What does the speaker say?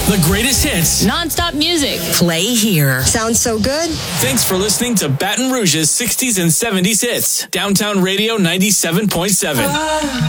The greatest hits. Non-stop music. Play here. Sounds so good. Thanks for listening to Baton Rouge's 60s and 70s hits. Downtown Radio 97.7.